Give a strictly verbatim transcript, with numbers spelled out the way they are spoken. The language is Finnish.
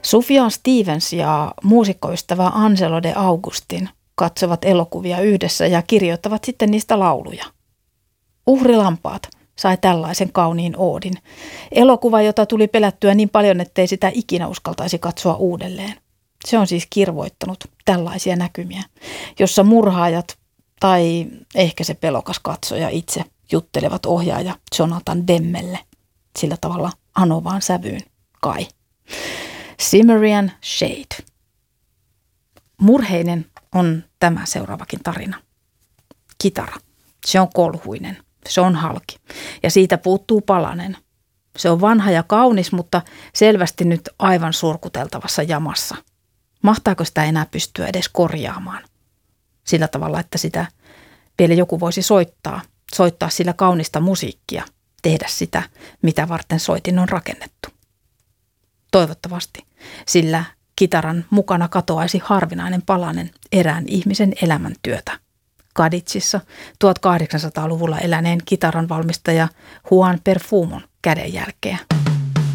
Sufjan Stevens ja muusikkoystävä Angelo de Augustin katsovat elokuvia yhdessä ja kirjoittavat sitten niistä lauluja. Uhrilampaat sai tällaisen kauniin oodin. Elokuva, jota tuli pelättyä niin paljon, ettei sitä ikinä uskaltaisi katsoa uudelleen. Se on siis kirvoittanut tällaisia näkymiä, jossa murhaajat tai ehkä se pelokas katsoja itse juttelevat ohjaaja Jonathan Demmelle. Sillä tavalla anovaan sävyyn, kai. Cimmerian Shade. Murheinen on tämä seuraavakin tarina. Kitara. Se on kolhuinen. Se on halki. Ja siitä puuttuu palanen. Se on vanha ja kaunis, mutta selvästi nyt aivan surkuteltavassa jamassa. Mahtaako sitä enää pystyä edes korjaamaan? Sillä tavalla, että sitä vielä joku voisi soittaa. Soittaa sillä kaunista musiikkia. Tehdä sitä, mitä varten soitin on rakennettu. Toivottavasti, sillä kitaran mukana katoaisi harvinainen palanen erään ihmisen elämäntyötä. Cadizissa tuhatkahdeksansataaluvulla eläneen kitaran valmistaja Juan Perfumon kädenjälkeä.